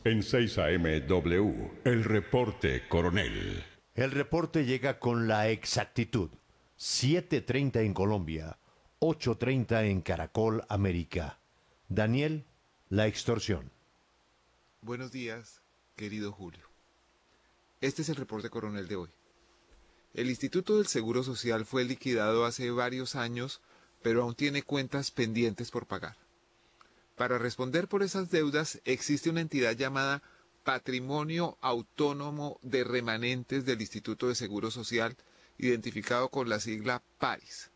En 6 AM W, el reporte coronel. El reporte llega con la exactitud. 7:30 en Colombia, 8:30 en Caracol América. Daniel, la extorsión. Buenos días, querido Julio. Este es el reporte coronel de hoy. El Instituto del Seguro Social fue liquidado hace varios años, pero aún tiene cuentas pendientes por pagar. Para responder por esas deudas existe una entidad llamada Patrimonio Autónomo de Remanentes del Instituto de Seguro Social, identificado con la sigla PARIS.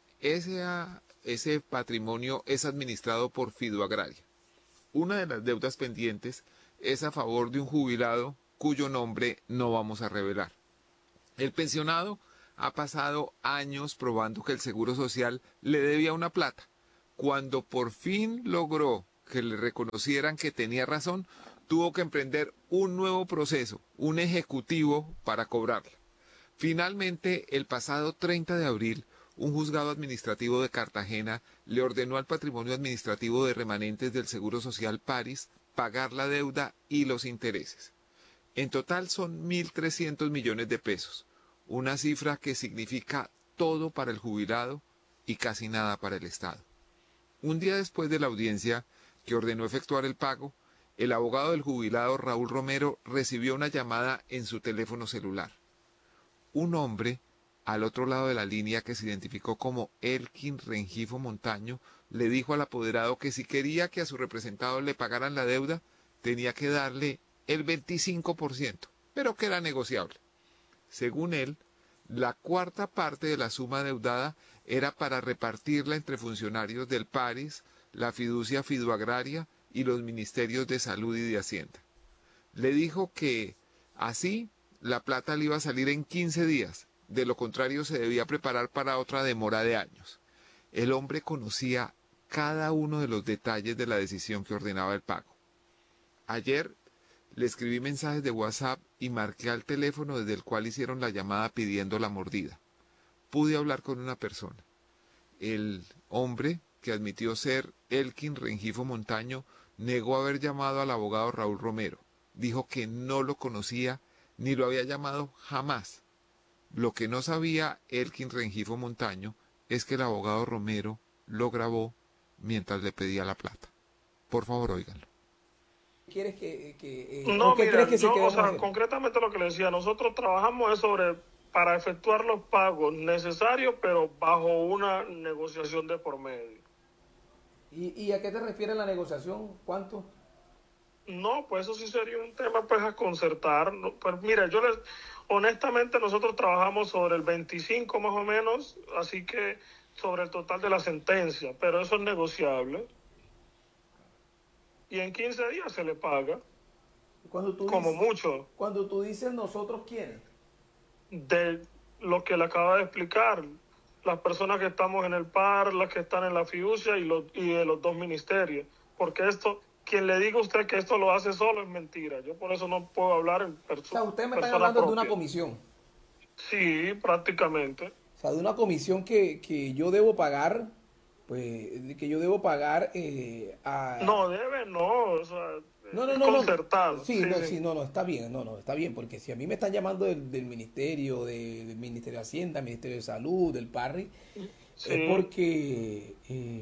Ese patrimonio es administrado por Fiduagraria. Una de las deudas pendientes es a favor de un jubilado cuyo nombre no vamos a revelar. El pensionado ha pasado años probando que el Seguro Social le debía una plata. Cuando por fin logró que le reconocieran que tenía razón, tuvo que emprender un nuevo proceso, un ejecutivo para cobrarla. Finalmente, el pasado 30 de abril, un juzgado administrativo de Cartagena le ordenó al Patrimonio Administrativo de Remanentes del Seguro Social PARIS pagar la deuda y los intereses. En total son 1.300 millones de pesos, una cifra que significa todo para el jubilado y casi nada para el Estado. Un día después de la audiencia que ordenó efectuar el pago, el abogado del jubilado Raúl Romero recibió una llamada en su teléfono celular. Un hombre al otro lado de la línea, que se identificó como Elkin Rengifo Montaño, le dijo al apoderado que si quería que a su representado le pagaran la deuda, tenía que darle el 25%, pero que era negociable. Según él, la cuarta parte de la suma deudada era para repartirla entre funcionarios del PARIS, la fiducia Fiduagraria y los ministerios de Salud y de Hacienda. Le dijo que así la plata le iba a salir en 15 días, de lo contrario se debía preparar para otra demora de años. El hombre conocía cada uno de los detalles de la decisión que ordenaba el pago. Ayer le escribí mensajes de WhatsApp y marqué al teléfono desde el cual hicieron la llamada pidiendo la mordida. Pude hablar con una persona. El hombre, que admitió ser Elkin Rengifo Montaño, negó haber llamado al abogado Raúl Romero. Dijo que no lo conocía ni lo había llamado jamás. Lo que no sabía Elkin Rengifo Montaño es que el abogado Romero lo grabó mientras le pedía la plata. Por favor, óiganlo. ¿Quieres No, qué mira, crees que se yo, quedó o sea, hacer? concretamente lo que le decía, nosotros trabajamos es para efectuar los pagos necesarios, pero bajo una negociación de por medio. ¿Y a qué te refieres la negociación? ¿Cuánto? No, pues eso sí sería un tema pues a concertar. No, pues mira, honestamente nosotros trabajamos sobre el 25 más o menos, así que sobre el total de la sentencia, pero eso es negociable. Y en 15 días se le paga, Cuando tú como dices, mucho. cuando tú dices nosotros, ¿quiénes? De lo que le acaba de explicar, las personas que estamos en el PAR, las que están en la fiducia y de los dos ministerios, porque quien le diga a usted que esto lo hace solo es mentira. Yo por eso no puedo hablar en O sea, ustedes me están persona hablando de una propia. comisión. Sí, prácticamente. O sea, de una comisión que yo debo pagar, pues, que yo debo pagar No, debe, no, o sea, No, no, es no, no. concertado. Sí, Sí, no, sí. sí, no, no, está bien, no, no, está bien, porque si a mí me están llamando del ministerio, del Ministerio de Hacienda, Ministerio de Salud, del PARRI, es Sí, porque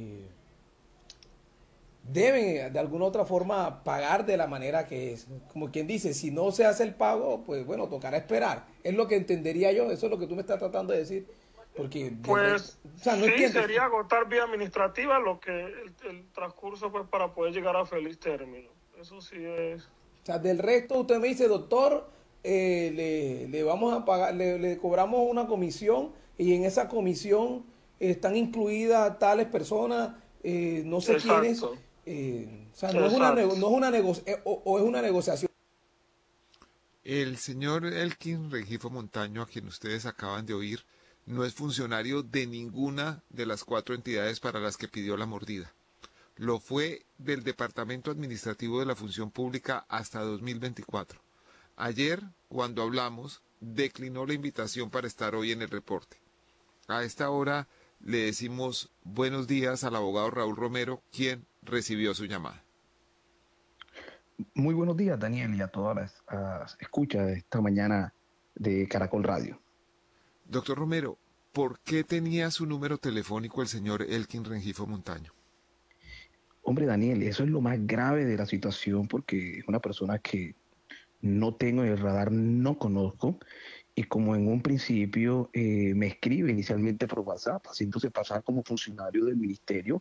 deben de alguna otra forma pagar de la manera que es. Como quien dice, si no se hace el pago, pues bueno, tocará esperar. Es lo que entendería yo, eso es lo que tú me estás tratando de decir, porque del resto, pues o sea, no sí, entiendo. sería agotar vía administrativa lo que el transcurso pues para poder llegar a feliz término. Eso sí es. O sea, del resto usted me dice, doctor, le vamos a pagar, le cobramos una comisión y en esa comisión están incluidas tales personas, no sé quiénes, Exacto, o sea, no es exacto. no es una o es una negociación. El señor Elkin Rengifo Montaño, a quien ustedes acaban de oír, no es funcionario de ninguna de las 4 entidades para las que pidió la mordida. Lo fue del Departamento Administrativo de la Función Pública hasta 2024. Ayer, cuando hablamos, declinó la invitación para estar hoy en el reporte. A esta hora le decimos buenos días al abogado Raúl Romero, quien recibió su llamada. Muy buenos días, Daniel, y a todas las escuchas de esta mañana de Caracol Radio. Doctor Romero, ¿por qué tenía su número telefónico el señor Elkin Rengifo Montaño? Hombre, Daniel, eso es lo más grave de la situación porque es una persona que no tengo en el radar, no conozco, y como en un principio me escribe inicialmente por WhatsApp, haciéndose pasar como funcionario del ministerio,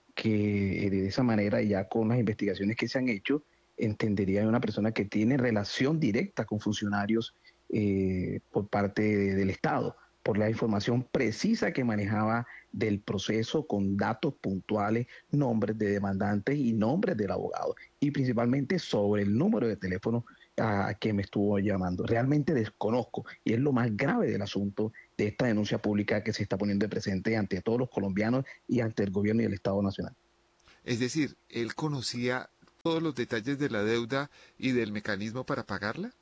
que de esa manera ya con las investigaciones que se han hecho, entendería de una persona que tiene relación directa con funcionarios por parte del Estado, por la información precisa que manejaba del proceso con datos puntuales, nombres de demandantes y nombres del abogado, y principalmente sobre el número de teléfono a que me estuvo llamando. Realmente desconozco y es lo más grave del asunto de esta denuncia pública que se está poniendo de presente ante todos los colombianos y ante el gobierno y el Estado Nacional. Es decir, ¿él conocía todos los detalles de la deuda y del mecanismo para pagarla?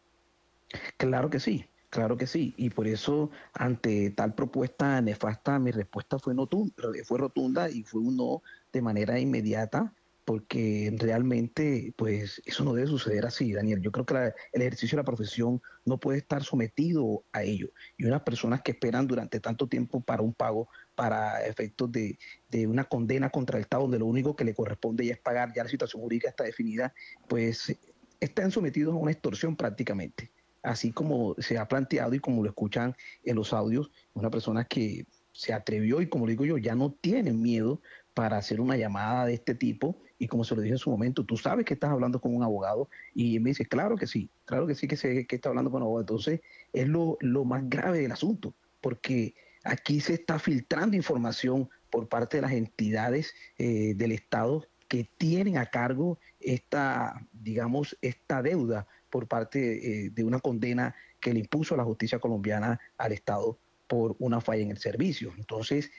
Claro que sí, claro que sí. Y por eso, ante tal propuesta nefasta, mi respuesta fue rotunda y fue un no de manera inmediata, porque realmente, pues, eso no debe suceder así, Daniel. Yo creo que el ejercicio de la profesión no puede estar sometido a ello. Y unas personas que esperan durante tanto tiempo para un pago, para efectos de una condena contra el Estado, donde lo único que le corresponde ya es pagar, ya la situación jurídica está definida, pues están sometidos a una extorsión prácticamente, así como se ha planteado y como lo escuchan en los audios, una persona que se atrevió y como le digo yo, ya no tiene miedo para hacer una llamada de este tipo y como se lo dije en su momento, tú sabes que estás hablando con un abogado y me dice, claro que sí que sé que está hablando con un abogado. Entonces es lo más grave del asunto, porque aquí se está filtrando información por parte de las entidades del Estado que tienen a cargo esta, digamos, esta deuda por parte de una condena que le impuso la justicia colombiana al Estado por una falla en el servicio. Entonces,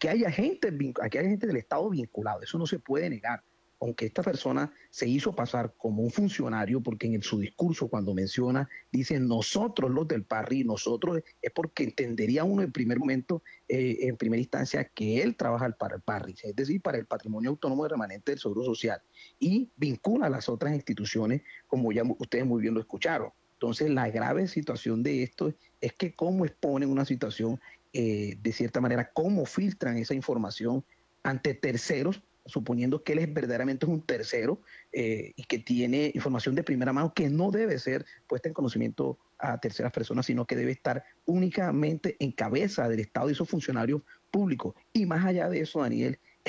aquí hay gente del Estado vinculado, eso no se puede negar. Aunque esta persona se hizo pasar como un funcionario, porque en su discurso cuando menciona, dice nosotros los del PARRI, nosotros, es porque entendería uno en primer momento, en primera instancia, que él trabaja para el PARRI, es decir, para el Patrimonio Autónomo de Remanente del Seguro Social, y vincula a las otras instituciones como ya ustedes muy bien lo escucharon. Entonces, la grave situación de esto es que cómo exponen una situación, de cierta manera, cómo filtran esa información ante terceros, suponiendo que él es verdaderamente un tercero y que tiene información de primera mano que no debe ser puesta en conocimiento a terceras personas, sino que debe estar únicamente en cabeza del Estado y esos funcionarios públicos. Y más allá de eso, Daniel, es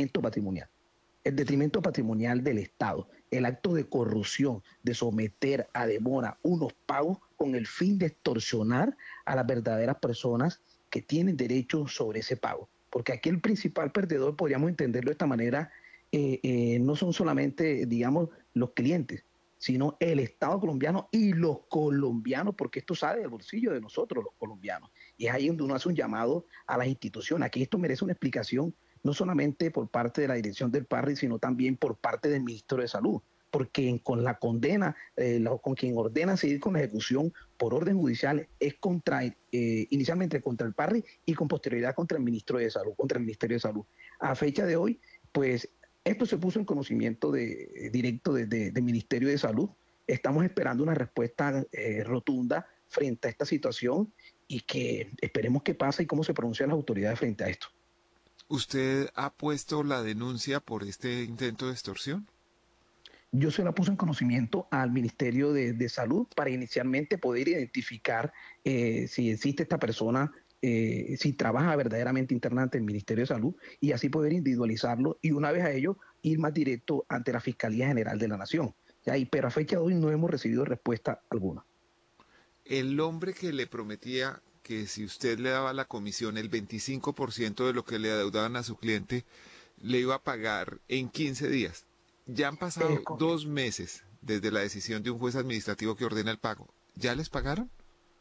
el detrimento patrimonial del Estado, el acto de corrupción, de someter a demora unos pagos con el fin de extorsionar a las verdaderas personas que tienen derecho sobre ese pago. Porque aquí el principal perdedor, podríamos entenderlo de esta manera, no son solamente, digamos, los clientes, sino el Estado colombiano y los colombianos, porque esto sale del bolsillo de nosotros, los colombianos. Y es ahí donde uno hace un llamado a las instituciones. Aquí esto merece una explicación no solamente por parte de la dirección del PARRI, sino también por parte del ministro de Salud, porque con la condena, con quien ordena seguir con la ejecución por orden judicial es inicialmente contra el PARRI y con posterioridad contra el ministro de Salud, contra el Ministerio de Salud. A fecha de hoy, pues esto se puso en conocimiento directo del Ministerio de Salud. Estamos esperando una respuesta rotunda frente a esta situación y que esperemos qué pasa y cómo se pronuncian las autoridades frente a esto. ¿Usted ha puesto la denuncia por este intento de extorsión? Yo se la puse en conocimiento al Ministerio de Salud para inicialmente poder identificar si existe esta persona, si trabaja verdaderamente internamente en el Ministerio de Salud y así poder individualizarlo y una vez a ello ir más directo ante la Fiscalía General de la Nación. ¿Ya? Pero a fecha de hoy no hemos recibido respuesta alguna. El hombre que le prometía que si usted le daba la comisión, el 25% de lo que le adeudaban a su cliente, le iba a pagar en 15 días. Ya han Es pasado correcto. 2 meses desde la decisión de un juez administrativo que ordena el pago. ¿Ya les pagaron?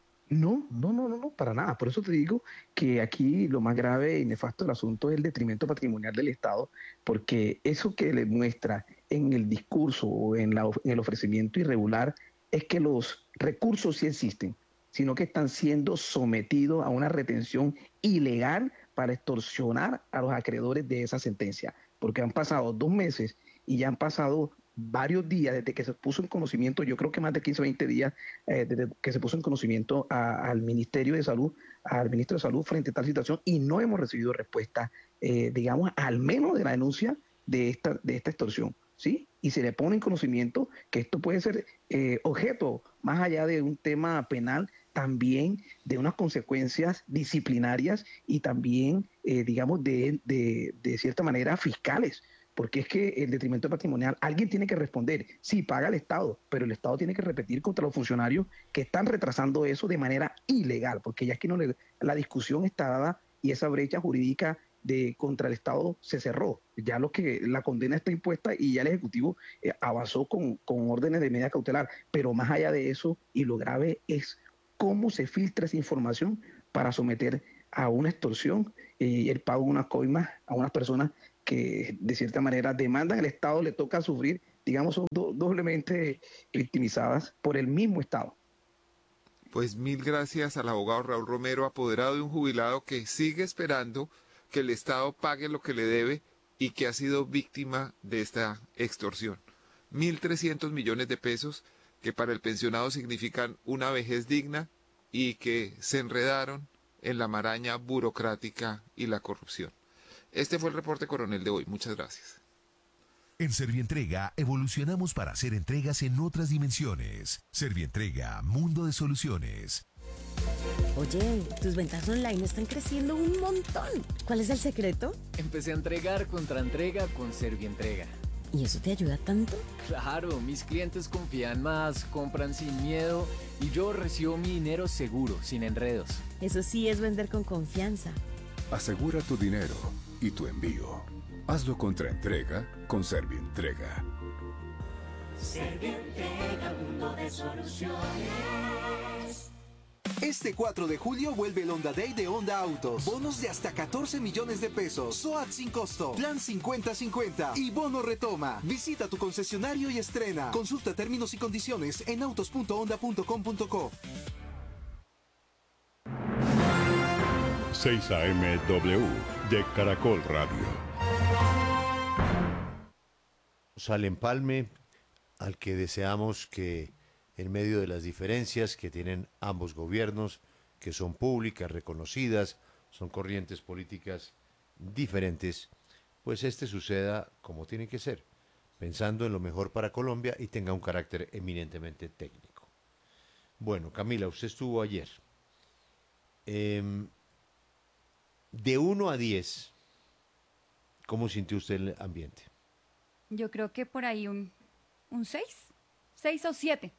No, para nada. Por eso te digo que aquí lo más grave y nefasto del asunto es el detrimento patrimonial del Estado, porque eso que le muestra en el discurso o en el ofrecimiento irregular es que los recursos sí existen, sino que están siendo sometidos a una retención ilegal para extorsionar a los acreedores de esa sentencia, porque han pasado 2 meses y ya han pasado varios días desde que se puso en conocimiento, yo creo que más de 15 o 20 días, desde que se puso en conocimiento al Ministerio de Salud, al Ministro de Salud frente a tal situación, y no hemos recibido respuesta, digamos, al menos de la denuncia de esta extorsión, ¿sí? Y se le pone en conocimiento que esto puede ser objeto, más allá de un tema penal, también de unas consecuencias disciplinarias y también, digamos, de cierta manera fiscales, porque es que el detrimento patrimonial, alguien tiene que responder, sí, paga el Estado, pero el Estado tiene que repetir contra los funcionarios que están retrasando eso de manera ilegal, porque ya es que no la discusión está dada y esa brecha jurídica contra el Estado se cerró. Ya la condena está impuesta y ya el Ejecutivo avanzó con órdenes de medida cautelar, pero más allá de eso, y lo grave es cómo se filtra esa información para someter a una extorsión y el pago de unas coimas a unas personas que de cierta manera demandan al Estado, le toca sufrir, digamos, son doblemente victimizadas por el mismo Estado. Pues mil gracias al abogado Raúl Romero, apoderado de un jubilado que sigue esperando que el Estado pague lo que le debe y que ha sido víctima de esta extorsión. 1.300 millones de pesos que para el pensionado significan una vejez digna y que se enredaron en la maraña burocrática y la corrupción. Este fue el reporte coronel de hoy. Muchas gracias. En Servientrega evolucionamos para hacer entregas en otras dimensiones. Servientrega, mundo de soluciones. Oye, tus ventas online están creciendo un montón. ¿Cuál es el secreto? Empecé a entregar contra entrega con Servientrega. ¿Y eso te ayuda tanto? Claro, mis clientes confían más, compran sin miedo y yo recibo mi dinero seguro, sin enredos. Eso sí es vender con confianza. Asegura tu dinero y tu envío. Hazlo contra entrega con Servientrega. Servientrega, mundo de soluciones. Este 4 de julio vuelve el Honda Day de Honda Autos. Bonos de hasta 14 millones de pesos. SOAT sin costo. Plan 50-50. Y bono retoma. Visita tu concesionario y estrena. Consulta términos y condiciones en autos.honda.com.co. 6 AM-W de Caracol Radio. Al empalme al que deseamos que en medio de las diferencias que tienen ambos gobiernos, que son públicas, reconocidas, son corrientes políticas diferentes, pues suceda como tiene que ser, pensando en lo mejor para Colombia y tenga un carácter eminentemente técnico. Bueno, Camila, usted estuvo ayer. De 1 a 10, ¿cómo sintió usted el ambiente? Yo creo que por ahí un 6, 6 o 7.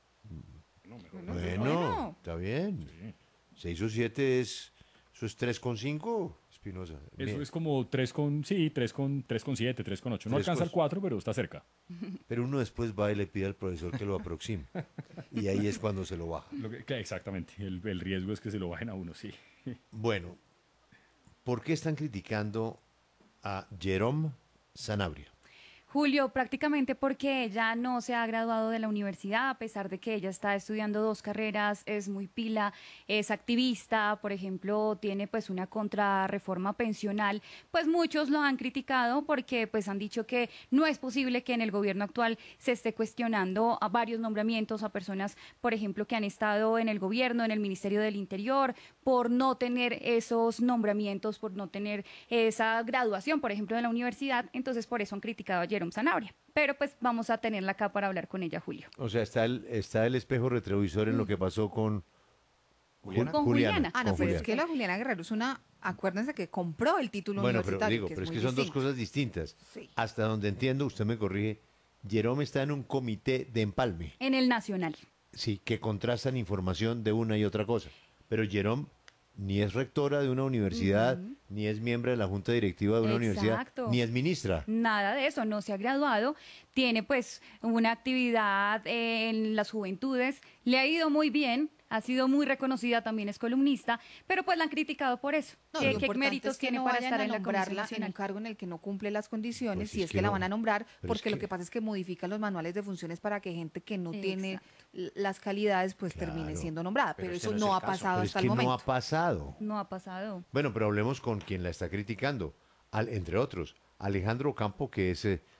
Bueno, está bien. Sí. 6 o 7 eso es 3,5, Espinosa. Eso es como 3,7, 3,8. No alcanza el 4, pero está cerca. Pero uno después va y le pide al profesor que lo aproxime. Y ahí es cuando se lo baja. Exactamente. El riesgo es que se lo bajen a uno, sí. Bueno, ¿por qué están criticando a Jerome Sanabria? Julio, prácticamente porque ella no se ha graduado de la universidad, a pesar de que ella está estudiando 2 carreras, es muy pila, es activista, por ejemplo, tiene pues una contrarreforma pensional, pues muchos lo han criticado porque pues han dicho que no es posible que en el gobierno actual se esté cuestionando a varios nombramientos a personas, por ejemplo, que han estado en el gobierno, en el Ministerio del Interior, por no tener esos nombramientos, por no tener esa graduación, por ejemplo, de la universidad, entonces por eso han criticado a Jerome Sanabria. Pero pues vamos a tenerla acá para hablar con ella, Julio. O sea, está el espejo retrovisor en lo que pasó con Juliana. Ah, no, pero es que la Juliana Guerrero es una, acuérdense que compró el título universitario. Pero es que son dos cosas distintas. Sí. Hasta donde entiendo, usted me corrige, Jerome está en un comité de empalme. En el Nacional. Sí, que contrastan información de una y otra cosa. Pero Jerome ni es rectora de una universidad, ni es miembro de la junta directiva de una universidad, ni es ministra. Nada de eso, no se ha graduado, tiene pues una actividad en las juventudes, le ha ido muy bien, ha sido muy reconocida, también es columnista, pero pues la han criticado por eso. No, ¿Qué méritos es que tiene no para vayan estar a en la nombrarla Comisión en un cargo en el que no cumple las condiciones, Pues si es que la van a nombrar, porque lo que pasa es que modifican los manuales de funciones para que gente que no tiene las calidades pues termine siendo nombrada, pero eso no ha pasado hasta el momento. No ha pasado. No ha pasado. Bueno, pero hablemos con quien la está criticando, entre otros, Alejandro Campo, que es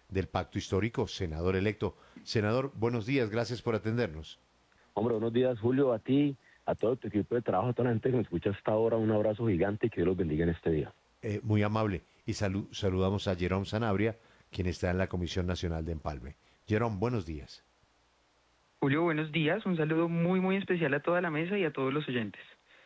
del Pacto Histórico, senador electo. Senador, buenos días, gracias por atendernos. Hombre, buenos días, Julio, a ti, a todo tu equipo de trabajo, a toda la gente que me escucha hasta ahora, un abrazo gigante y que Dios los bendiga en este día. Muy amable. Y saludamos a Jerome Sanabria, quien está en la Comisión Nacional de Empalme. Jerome, buenos días. Julio, buenos días. Un saludo muy, muy especial a toda la mesa y a todos los oyentes.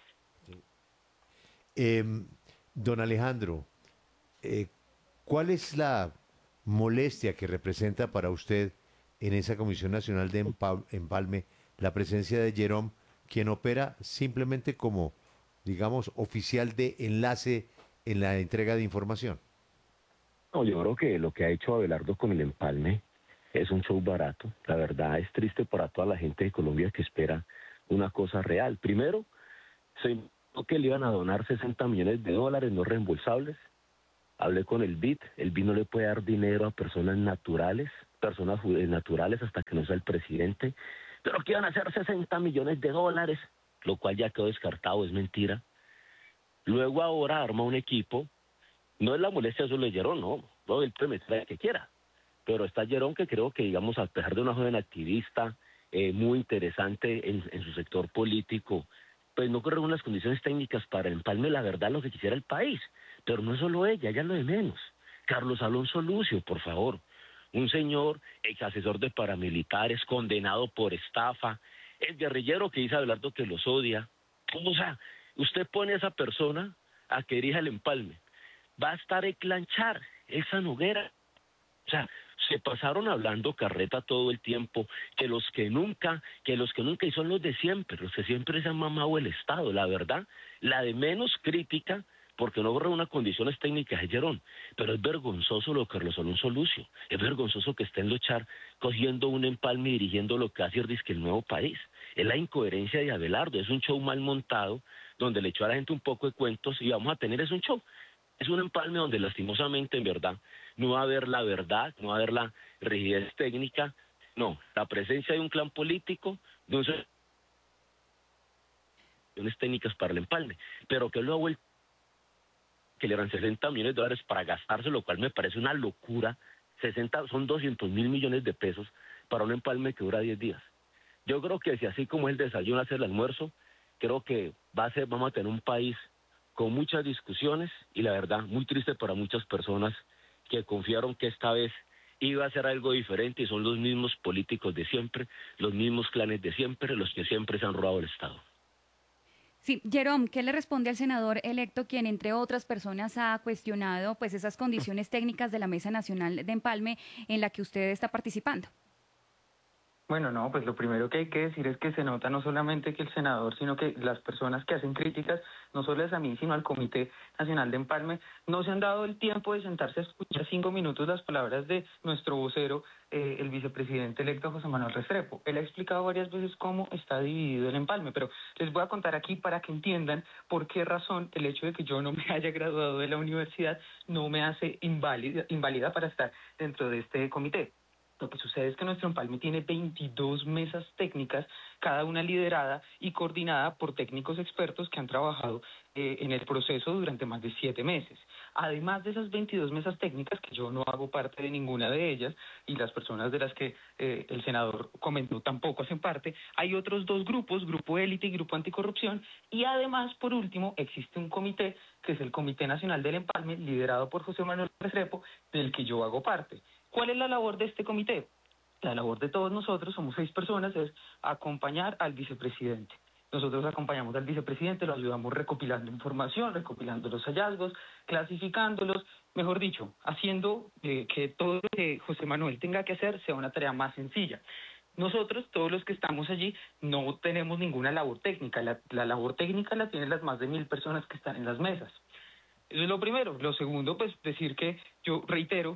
Don Alejandro, ¿cuál es la molestia que representa para usted en esa Comisión Nacional de Empalme la presencia de Jerome, quien opera simplemente como, digamos, oficial de enlace en la entrega de información? No, yo creo que lo que ha hecho Abelardo con el empalme es un show barato. La verdad es triste para toda la gente de Colombia que espera una cosa real. Primero, se informó que le iban a donar 60 millones de dólares no reembolsables. Hablé con el BID no le puede dar dinero a personas naturales hasta que no sea el presidente, pero que iban a hacer 60 millones de dólares, lo cual ya quedó descartado, es mentira. Luego ahora arma un equipo, no es la molestia solo de Jerome, no, él puede meter el que quiera, pero está Jerome que creo que, digamos, a pesar de una joven activista muy interesante en su sector político, pues no corre unas condiciones técnicas para el empalme, la verdad, lo que quisiera el país. Pero no es solo ella es lo de menos. Carlos Alonso Lucio, por favor, un señor ex asesor de paramilitares, condenado por estafa, el guerrillero que dice a Abelardo que los odia. O sea, usted pone a esa persona a que dirija el empalme, va a estar eclanchar esa Noguera. O sea, se pasaron hablando carreta todo el tiempo, que los que nunca, y son los de siempre, los que siempre se han mamado el Estado. La verdad, la de menos crítica, porque no reúne condiciones técnicas, es Jerome, pero es vergonzoso lo de Carlos Alonso Lucio, es vergonzoso que esté en luchar cogiendo un empalme y dirigiendo lo que hace el nuevo país. Es la incoherencia de Abelardo, es un show mal montado, donde le echó a la gente un poco de cuentos y vamos a tener es un show. Es un empalme donde lastimosamente, en verdad, no va a haber la verdad, no va a haber la rigidez técnica, no, la presencia de un clan político, de un técnicas para el empalme, pero que lo ha vuelto que le dan 60 millones de dólares para gastarse, lo cual me parece una locura. 60 son 200.000 millones de pesos para un empalme que dura 10 días. Yo creo que si así como el desayuno hace el almuerzo, creo que vamos a tener un país con muchas discusiones y la verdad muy triste para muchas personas que confiaron que esta vez iba a ser algo diferente y son los mismos políticos de siempre, los mismos clanes de siempre, los que siempre se han robado el Estado. Sí, Jerome, ¿qué le responde al senador electo quien, entre otras personas, ha cuestionado pues esas condiciones técnicas de la Mesa Nacional de Empalme en la que usted está participando? Bueno, no, pues lo primero que hay que decir es que se nota no solamente que el senador, sino que las personas que hacen críticas, no solo es a mí, sino al Comité Nacional de Empalme, no se han dado el tiempo de sentarse a escuchar 5 minutos las palabras de nuestro vocero, el vicepresidente electo José Manuel Restrepo. Él ha explicado varias veces cómo está dividido el empalme, pero les voy a contar aquí para que entiendan por qué razón el hecho de que yo no me haya graduado de la universidad no me hace inválida para estar dentro de este comité. Lo que sucede es que nuestro empalme tiene 22 mesas técnicas, cada una liderada y coordinada por técnicos expertos que han trabajado en el proceso durante más de 7 meses. Además de esas 22 mesas técnicas, que yo no hago parte de ninguna de ellas, y las personas de las que el senador comentó tampoco hacen parte, hay otros 2 grupos, Grupo Élite y Grupo Anticorrupción, y además, por último, existe un comité, que es el Comité Nacional del Empalme, liderado por José Manuel Restrepo, del que yo hago parte. ¿Cuál es la labor de este comité? La labor de todos nosotros, somos 6 personas, es acompañar al vicepresidente. Nosotros acompañamos al vicepresidente, lo ayudamos recopilando información, recopilando los hallazgos, clasificándolos, mejor dicho, haciendo que todo lo que José Manuel tenga que hacer sea una tarea más sencilla. Nosotros, todos los que estamos allí, no tenemos ninguna labor técnica. La labor técnica la tienen las más de 1.000 personas que están en las mesas. Eso es lo primero. Lo segundo, pues decir que yo reitero,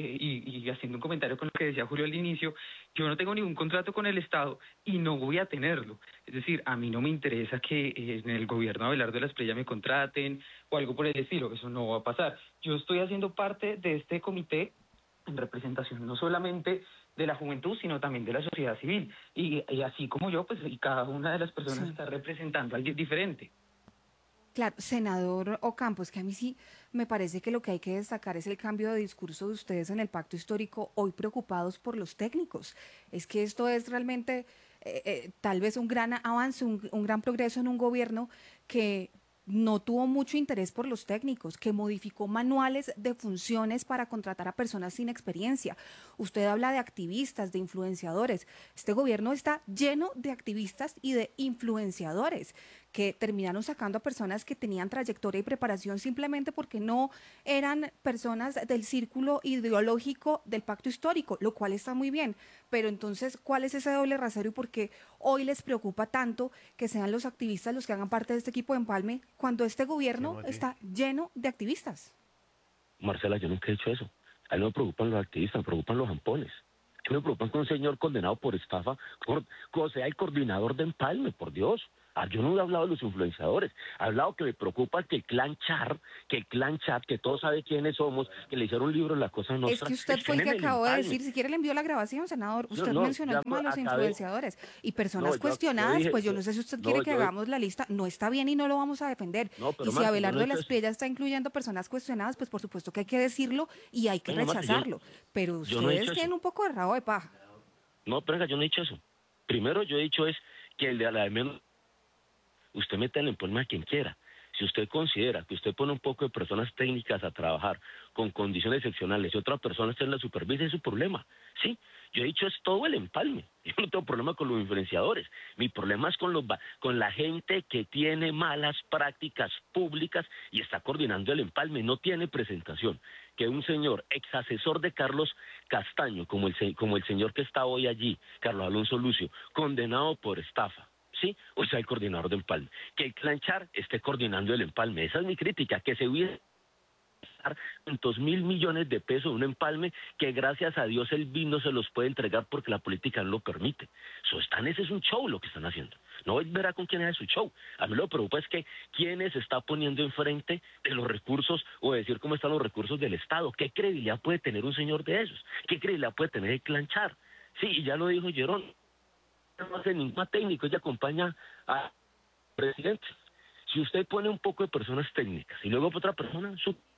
y haciendo un comentario con lo que decía Julio al inicio, yo no tengo ningún contrato con el Estado y no voy a tenerlo. Es decir, a mí no me interesa que en el gobierno de Abelardo de la Espriella me contraten o algo por el estilo, eso no va a pasar. Yo estoy haciendo parte de este comité en representación no solamente de la juventud, sino también de la sociedad civil. Y así como yo, pues y cada una de las personas está representando a alguien diferente. Claro, senador Ocampo, es que a mí sí, me parece que lo que hay que destacar es el cambio de discurso de ustedes en el pacto histórico, hoy preocupados por los técnicos. Es que esto es realmente tal vez un gran avance, un gran progreso en un gobierno que no tuvo mucho interés por los técnicos, que modificó manuales de funciones para contratar a personas sin experiencia. Usted habla de activistas, de influenciadores. Este gobierno está lleno de activistas y de influenciadores que terminaron sacando a personas que tenían trayectoria y preparación simplemente porque no eran personas del círculo ideológico del pacto histórico, lo cual está muy bien. Pero entonces, ¿cuál es ese doble rasero y por qué hoy les preocupa tanto que sean los activistas los que hagan parte de este equipo de empalme cuando este gobierno está lleno de activistas? Marcela, yo nunca he dicho eso. A mí no me preocupan los activistas, me preocupan los ampones. A mí me preocupan que un señor condenado por estafa sea el coordinador de empalme, por Dios. Yo no he hablado de los influenciadores, he hablado que me preocupa que el clan Char, que todos saben quiénes somos, que le hicieron un libro La Cosa Nostra. Es que usted fue el que acabó de decir, si quiere le envió la grabación, senador, usted mencionó el tema de los influenciadores y personas cuestionadas, pues yo no sé si usted quiere que hagamos la lista, no está bien y no lo vamos a defender. Y si Abelardo de la Espriella está incluyendo personas cuestionadas, pues por supuesto que hay que decirlo y hay que rechazarlo, pero ustedes tienen un poco de rabo de paja. No, pero venga, yo no he dicho eso. Primero yo he dicho es que el de la de menos, usted mete el empalme a quien quiera. Si usted considera que usted pone un poco de personas técnicas a trabajar con condiciones excepcionales y otra persona está en la supervisa, es su problema. Sí, yo he dicho es todo el empalme. Yo no tengo problema con los influenciadores. Mi problema es con la gente que tiene malas prácticas públicas y está coordinando el empalme. No tiene presentación que un señor ex asesor de Carlos Castaño, como el señor que está hoy allí, Carlos Alonso Lucio, condenado por estafa, ¿sí? O sea, el coordinador de empalme. Que el clan Char esté coordinando el empalme. Esa es mi crítica, que se hubiese gastar 200.000 millones de pesos en un empalme que gracias a Dios el BID no se los puede entregar porque la política no lo permite. Ese es un show lo que están haciendo. No verá con quién es su show. A mí lo que preocupa es que quiénes se está poniendo enfrente de los recursos o decir cómo están los recursos del Estado. ¿Qué credibilidad puede tener un señor de esos? ¿Qué credibilidad puede tener el clan Char? Sí, y ya lo dijo Gerón. No hace ningún técnico, ella acompaña al presidente. Si usted pone un poco de personas técnicas y luego otra persona,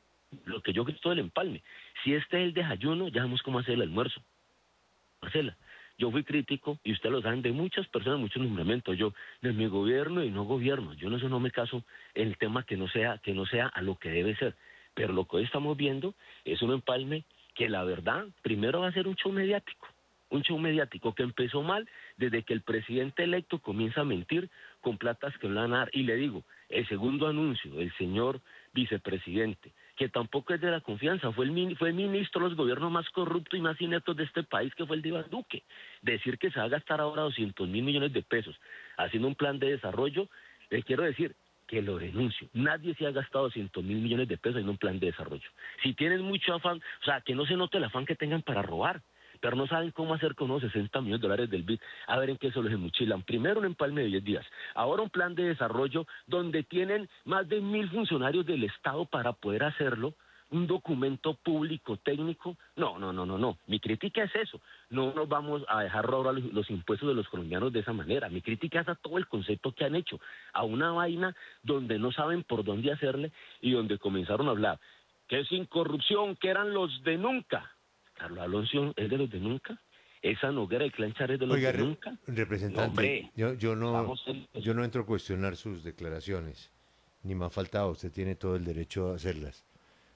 lo que yo grito del empalme, si este es el desayuno, ya sabemos cómo hacer el almuerzo. Marcela, yo fui crítico, y ustedes lo saben, de muchas personas, muchos nombramientos, yo de mi gobierno y no gobierno, yo no me caso en el tema que no sea a lo que debe ser, pero lo que hoy estamos viendo es un empalme que la verdad, primero va a ser un show mediático que empezó mal desde que el presidente electo comienza a mentir con platas que no le van a dar. Y le digo, el segundo anuncio del señor vicepresidente, que tampoco es de la confianza, fue ministro de los gobiernos más corruptos y más ineptos de este país, que fue el de Iván Duque. Decir que se va a gastar ahora 200.000 millones de pesos haciendo un plan de desarrollo, les quiero decir que lo denuncio. Nadie se ha gastado 200.000 millones de pesos en un plan de desarrollo. Si tienen mucho afán, o sea, que no se note el afán que tengan para robar, pero no saben cómo hacer con unos 60 millones de dólares del BID, a ver en qué se los enmochilan. Primero un empalme de 10 días, ahora un plan de desarrollo donde tienen más de 1.000 funcionarios del Estado para poder hacerlo, un documento público técnico. No. Mi crítica es eso. No nos vamos a dejar robar los impuestos de los colombianos de esa manera. Mi crítica es a todo el concepto que han hecho, a una vaina donde no saben por dónde hacerle y donde comenzaron a hablar que sin corrupción, que eran los de nunca. Carlos Alonso es de los de nunca. Esa Noguera de Clan Char es de los de nunca. Representante, yo no entro a cuestionar sus declaraciones, ni me ha faltado, usted tiene todo el derecho a hacerlas.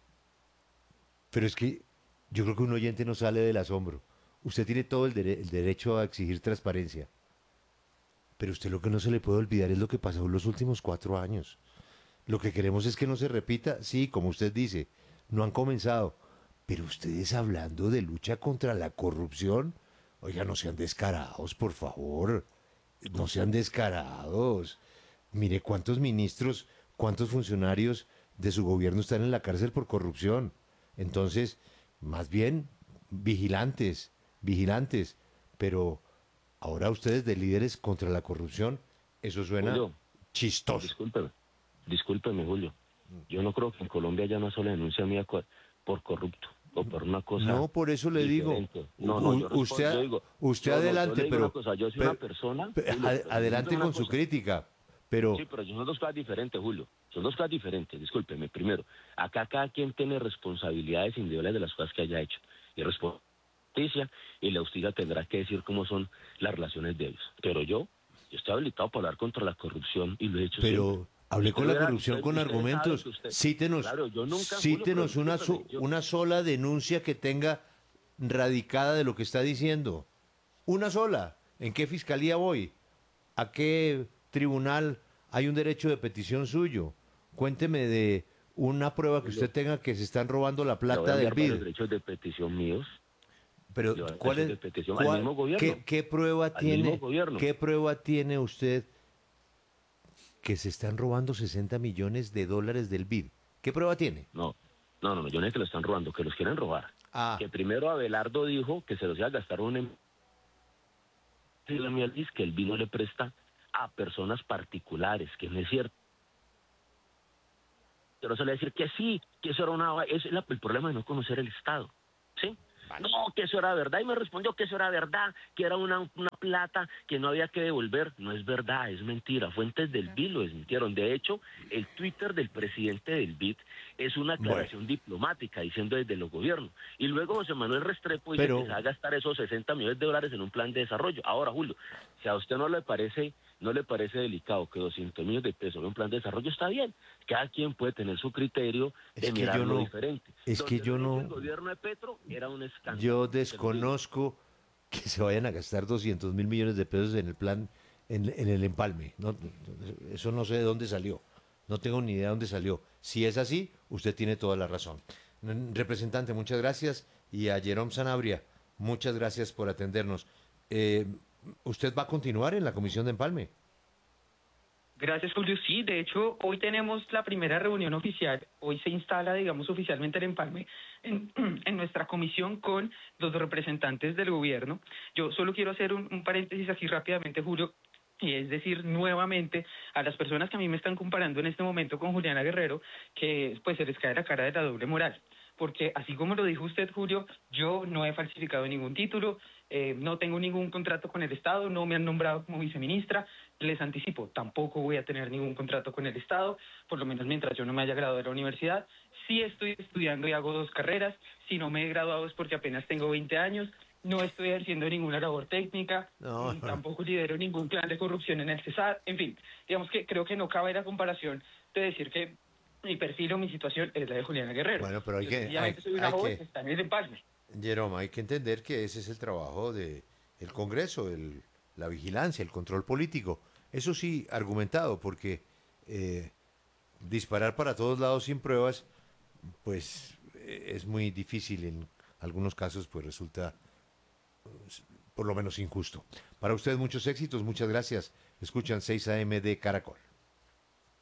Pero es que yo creo que un oyente no sale del asombro. Usted tiene todo el derecho a exigir transparencia. Pero usted lo que no se le puede olvidar es lo que pasó en los últimos 4 años. Lo que queremos es que no se repita. Sí, como usted dice, no han comenzado. Pero ustedes hablando de lucha contra la corrupción, oiga, no sean descarados, por favor. No sean descarados. Mire cuántos ministros, cuántos funcionarios de su gobierno están en la cárcel por corrupción. Entonces, más bien, vigilantes. Pero ahora ustedes de líderes contra la corrupción, eso suena Julio, chistoso. Discúlpeme, Julio. Yo no creo que en Colombia haya una sola denuncia mía por corrupto. O por una cosa. No, por eso le diferente. digo. Usted adelante, pero. Yo soy una persona. Adelante con su crítica. Pero. Sí, pero yo son dos cosas diferentes, Julio. Son dos cosas diferentes, discúlpeme. Primero, acá cada quien tiene responsabilidades individuales de las cosas que haya hecho. Y justicia, y la justicia tendrá que decir cómo son las relaciones de ellos. Pero yo estoy habilitado para hablar contra la corrupción y lo he hecho Pero siempre. hablé con la Usted verá, corrupción con usted argumentos. sabe que usted- Cítenos, Claro, yo nunca, cítenos Julio, una sola denuncia que tenga radicada de lo que está diciendo. Una sola. ¿En qué fiscalía voy? ¿A qué tribunal hay un derecho de petición suyo? Cuénteme de una prueba que usted tenga que se están robando la Le voy a plata del enviar varios BID. derechos de petición míos. Pero Le voy a dar ¿cuál derechos es, de petición cuál- al mismo gobierno. qué prueba Al tiene? mismo gobierno. ¿Qué prueba tiene usted que se están robando 60 millones de dólares del BID? ¿Qué prueba tiene? No, yo no es que lo están robando, que los quieren robar. Ah. Que primero Abelardo dijo que se los iba a gastar que el vino le presta a personas particulares, que no es cierto. Pero se le va a decir que sí, que eso era el problema de no conocer el Estado, ¿sí? No, que eso era verdad, y me respondió que eso era verdad, que era una plata que no había que devolver. No es verdad, es mentira. Fuentes del BID lo desmintieron. De hecho, el Twitter del presidente del BID es una aclaración diplomática diciendo desde los gobiernos. Y luego José Manuel Restrepo dice que se va a gastar esos 60 millones de dólares en un plan de desarrollo. Ahora, Julio, si a usted no le parece delicado que 200 millones de pesos en un plan de desarrollo, está bien. Cada quien puede tener su criterio de mirarlo diferente. Es que yo no... El gobierno de Petro era un escándalo. Yo desconozco que se vayan a gastar 200 mil millones de pesos en el plan, en el empalme. No, eso no sé de dónde salió. No tengo ni idea de dónde salió. Si es así, usted tiene toda la razón. Representante, muchas gracias. Y a Jerome Sanabria, muchas gracias por atendernos. ¿Usted va a continuar en la comisión de empalme? Gracias, Julio. Sí, de hecho, hoy tenemos la primera reunión oficial. Hoy se instala, digamos, oficialmente el empalme en nuestra comisión con los representantes del gobierno. Yo solo quiero hacer un paréntesis aquí rápidamente, Julio, y es decir, nuevamente, a las personas que a mí me están comparando en este momento con Juliana Guerrero, que pues se les cae la cara de la doble moral. Porque así como lo dijo usted, Julio, yo no he falsificado ningún título, no tengo ningún contrato con el Estado, no me han nombrado como viceministra, les anticipo, tampoco voy a tener ningún contrato con el Estado, por lo menos mientras yo no me haya graduado de la universidad. Sí estoy estudiando y hago 2 carreras, si no me he graduado es porque apenas tengo 20 años, no estoy haciendo ninguna labor técnica, tampoco lidero ningún plan de corrupción en el CESAR, en fin, digamos que creo que no cabe la comparación de decir que mi perfil o mi situación es la de Juliana Guerrero. Bueno, pero soy una joven que está en el empalme. Jerome, hay que entender que ese es el trabajo del Congreso, la vigilancia, el control político. Eso sí, argumentado, porque disparar para todos lados sin pruebas, pues es muy difícil. En algunos casos, pues resulta por lo menos injusto. Para usted, muchos éxitos, muchas gracias. Escuchan 6 AM de Caracol.